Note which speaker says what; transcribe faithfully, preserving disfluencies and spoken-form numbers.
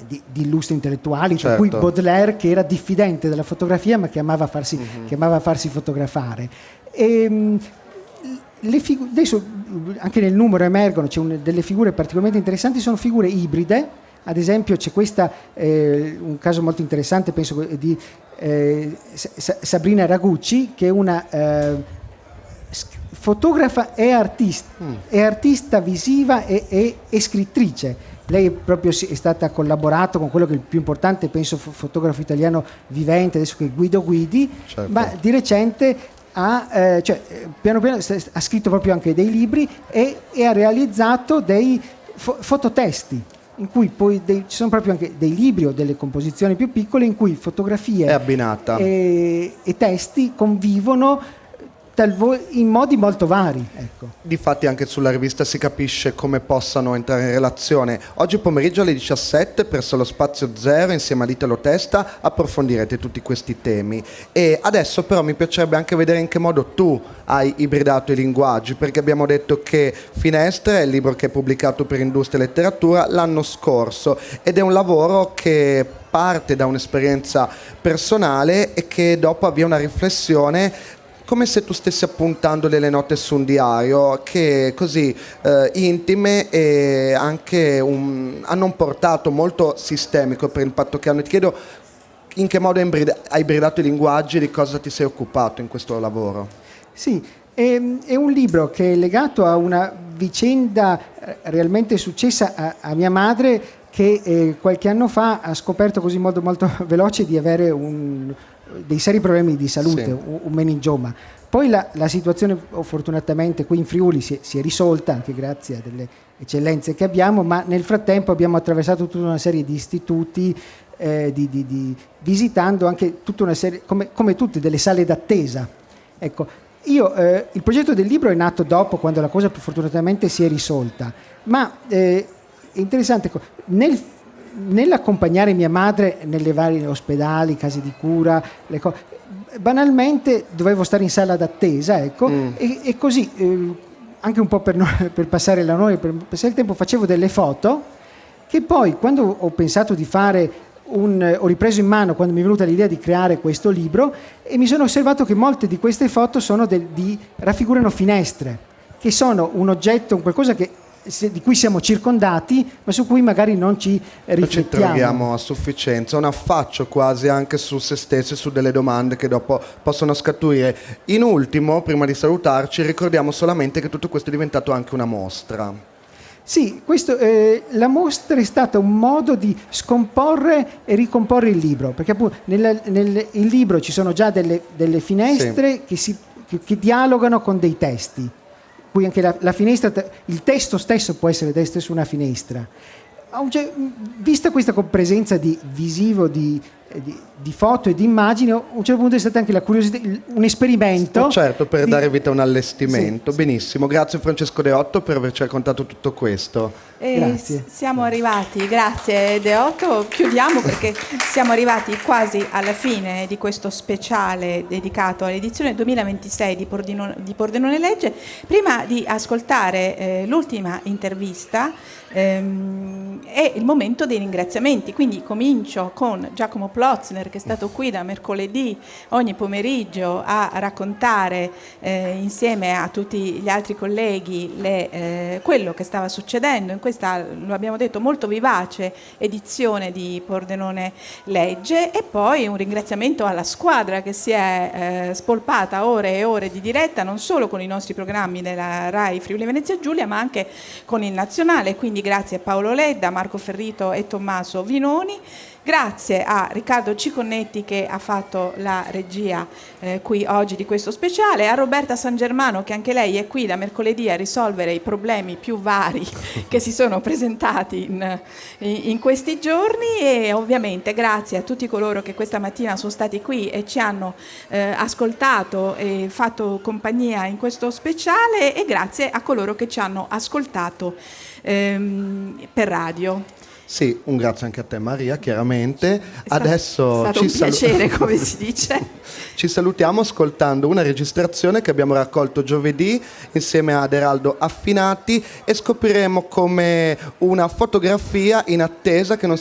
Speaker 1: di, di illustri intellettuali,
Speaker 2: certo.
Speaker 1: tra cui Baudelaire, che era diffidente della fotografia ma che amava farsi, mm-hmm. che amava farsi fotografare. E, le figu- adesso anche nel numero emergono, c'è un, delle figure particolarmente interessanti, sono figure ibride. Ad esempio c'è questa, eh, un caso molto interessante, penso, di eh, Sabrina Ragucci, che è una eh, fotografa e artista, mm. è artista visiva e, e, e scrittrice. Lei proprio è stata collaborato con quello che è il più importante, penso, fotografo italiano vivente, adesso, che è Guido Guidi, certo. ma di recente ha, eh, cioè, piano piano ha scritto proprio anche dei libri e, e ha realizzato dei fo- fototesti, in cui poi dei, ci sono proprio anche dei libri o delle composizioni più piccole in cui fotografie
Speaker 2: è abbinata.
Speaker 1: E, e testi convivono in modi molto vari, ecco.
Speaker 2: Difatti anche sulla rivista si capisce come possano entrare in relazione. Oggi pomeriggio alle diciassette presso lo Spazio Zero, insieme a Italo Testa, approfondirete tutti questi temi. E adesso però mi piacerebbe anche vedere in che modo tu hai ibridato i linguaggi, perché abbiamo detto che Finestre è il libro che è pubblicato per Industria e Letteratura l'anno scorso, ed è un lavoro che parte da un'esperienza personale e che dopo avvia una riflessione, come se tu stessi appuntando delle note su un diario, che così eh, intime e anche un, hanno un portato molto sistemico per l'impatto che hanno. Ti chiedo in che modo hai ibridato i linguaggi e di cosa ti sei occupato in questo lavoro.
Speaker 1: Sì, è, è un libro che è legato a una vicenda realmente successa a, a mia madre, che eh, qualche anno fa ha scoperto così in modo molto veloce di avere un... dei seri problemi di salute, sì. un, un meningioma. Poi la, la situazione fortunatamente qui in Friuli si è, si è risolta, anche grazie a delle eccellenze che abbiamo, ma nel frattempo abbiamo attraversato tutta una serie di istituti, eh, di, di, di, visitando anche tutta una serie, come, come tutte, delle sale d'attesa. Ecco, io, eh, il progetto del libro è nato dopo, quando la cosa fortunatamente si è risolta, ma eh, è interessante, nel nell'accompagnare mia madre nelle varie ospedali, case di cura, le co- banalmente dovevo stare in sala d'attesa, ecco, mm. e, e così eh, anche un po' per, no, per passare la noia, per passare il tempo, facevo delle foto che poi, quando ho pensato di fare un, ho ripreso in mano, quando mi è venuta l'idea di creare questo libro, e mi sono osservato che molte di queste foto sono del, di, raffigurano finestre, che sono un oggetto, un qualcosa che di cui siamo circondati, ma su cui magari non ci riflettiamo.
Speaker 2: Non ci troviamo a sufficienza, un affaccio quasi anche su se stessi, su delle domande che dopo possono scaturire. In ultimo, prima di salutarci, ricordiamo solamente che tutto questo è diventato anche una mostra.
Speaker 1: Sì, questo, eh, la mostra è stata un modo di scomporre e ricomporre il libro, perché appunto nel, nel il libro ci sono già delle, delle finestre, sì. che, si, che, che dialogano con dei testi. Qui anche la, la finestra, il testo stesso può essere testo su una finestra. Vista questa presenza di visivo, di, di, di foto e di immagini, a un certo punto è stata anche la curiosità, un esperimento.
Speaker 2: Oh, certo, per
Speaker 1: di...
Speaker 2: dare vita a un allestimento.
Speaker 1: Sì,
Speaker 2: benissimo, grazie Francesco Deotto per averci raccontato tutto questo.
Speaker 3: E
Speaker 1: grazie.
Speaker 3: Siamo arrivati, grazie Deotto, chiudiamo perché siamo arrivati quasi alla fine di questo speciale dedicato all'edizione duemilaventisei di Pordenone, di Pordenone Legge. Prima di ascoltare eh, l'ultima intervista, ehm, è il momento dei ringraziamenti, quindi comincio con Giacomo Plotzner, che è stato qui da mercoledì ogni pomeriggio a raccontare eh, insieme a tutti gli altri colleghi le, eh, quello che stava succedendo in questa, lo abbiamo detto, molto vivace edizione di Pordenone Legge, e poi un ringraziamento alla squadra che si è eh, spolpata ore e ore di diretta, non solo con i nostri programmi della Rai Friuli Venezia Giulia, ma anche con il nazionale, quindi grazie a Paolo Ledda, Marco Ferrito e Tommaso Vinoni. Grazie a Riccardo Ciconnetti che ha fatto la regia eh, qui oggi di questo speciale, a Roberta San Germano che anche lei è qui da mercoledì a risolvere i problemi più vari che si sono presentati in, in questi giorni, e ovviamente grazie a tutti coloro che questa mattina sono stati qui e ci hanno eh, ascoltato e fatto compagnia in questo speciale, e grazie a coloro che ci hanno ascoltato ehm, per radio.
Speaker 2: Sì, un grazie anche a te Maria, chiaramente.
Speaker 3: È stato,
Speaker 2: Adesso
Speaker 3: è stato
Speaker 2: ci
Speaker 3: un
Speaker 2: salu-
Speaker 3: piacere, come si dice.
Speaker 2: Ci salutiamo ascoltando una registrazione che abbiamo raccolto giovedì insieme ad Eraldo Affinati, e scopriremo come una fotografia in attesa che non